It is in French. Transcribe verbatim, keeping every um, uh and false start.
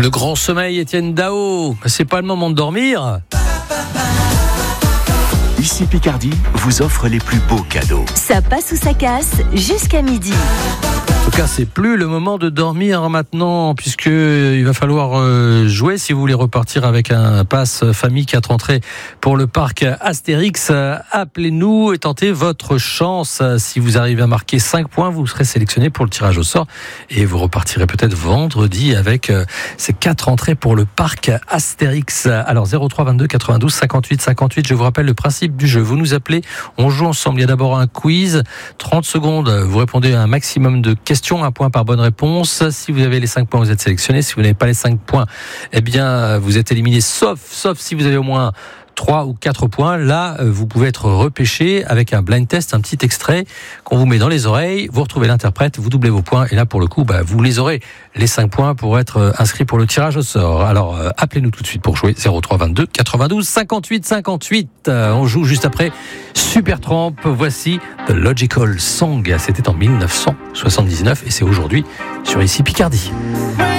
Le grand sommeil, Étienne Dao. C'est pas le moment de dormir. Ici Picardie vous offre les plus beaux cadeaux. Ça passe ou ça casse jusqu'à midi. En tout cas, c'est plus le moment de dormir maintenant, puisque il va falloir jouer si vous voulez repartir avec un pass famille quatre entrées pour le parc Astérix. Appelez-nous et tentez votre chance. Si vous arrivez à marquer cinq points, vous serez sélectionné pour le tirage au sort et vous repartirez peut-être vendredi avec ces quatre entrées pour le parc Astérix. Alors zéro trois vingt-deux quatre-vingt-douze cinquante-huit cinquante-huit, je vous rappelle le principe du jeu. Vous nous appelez, on joue ensemble. Il y a d'abord un quiz, trente secondes, vous répondez à un maximum de questions. Un point par bonne réponse. Si vous avez les cinq points, vous êtes sélectionné. Si vous n'avez pas les cinq points, eh bien, vous êtes éliminé, sauf, sauf si vous avez au moins trois ou quatre points. Là, vous pouvez être repêché avec un blind test, un petit extrait qu'on vous met dans les oreilles. Vous retrouvez l'interprète, vous doublez vos points. Et là, pour le coup, bah, vous les aurez, les cinq points, pour être inscrit pour le tirage au sort. Alors, euh, appelez-nous tout de suite pour jouer. zéro trois vingt-deux quatre-vingt-douze cinquante-huit cinquante-huit. Euh, on joue juste après Supertramp. Voici The Logical Song. C'était en dix-neuf cent soixante-dix-neuf et c'est aujourd'hui sur Ici Picardie.